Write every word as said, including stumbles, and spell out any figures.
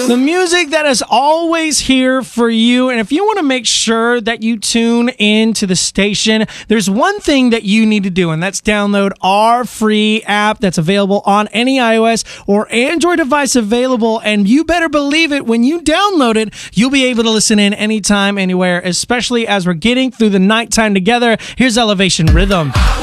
The music that is always here for you. And if you want to make sure that you tune in to the station, there's one thing that you need to do, and that's download our free app that's available on any iOS or Android device available. And you better believe it, when you download it, you'll be able to listen in anytime, anywhere, especially as we're getting through the nighttime together. Here's Elevation Rhythm.